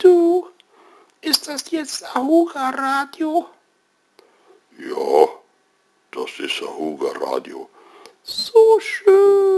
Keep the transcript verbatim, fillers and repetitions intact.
Du, ist das jetzt Ahuga Radio? Ja, das ist Ahuga Radio. So schön.